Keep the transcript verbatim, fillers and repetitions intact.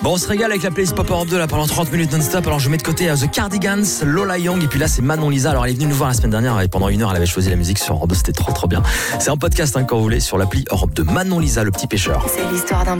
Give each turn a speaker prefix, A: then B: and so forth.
A: Bon, on se régale avec la playlist Pop Europe deux là pendant trente minutes non-stop. Alors je mets de côté uh, The Cardigans, Lola Young, et puis là c'est Manon Lisa. Alors elle est venue nous voir la semaine dernière et pendant une heure elle avait choisi la musique sur Europe deux, c'était trop trop bien. C'est en podcast hein, quand vous voulez sur l'appli Europe deux. Manon Lisa, le petit pêcheur.
B: C'est l'histoire d'un